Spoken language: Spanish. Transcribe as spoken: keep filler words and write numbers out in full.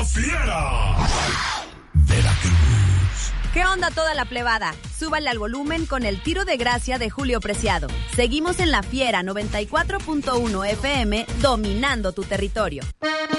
Fiera. Veracruz. ¿Qué onda toda la plebada? Súbale al volumen con el tiro de gracia de Julio Preciado. Seguimos en La Fiera noventa y cuatro punto uno F M, dominando tu territorio.